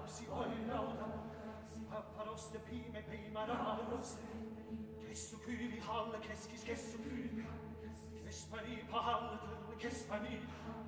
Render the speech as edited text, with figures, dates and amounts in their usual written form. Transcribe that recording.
lapsi oi lauda paparos de prima raros Kesso qui halle keskis kesso qui Kespani pahalle kespani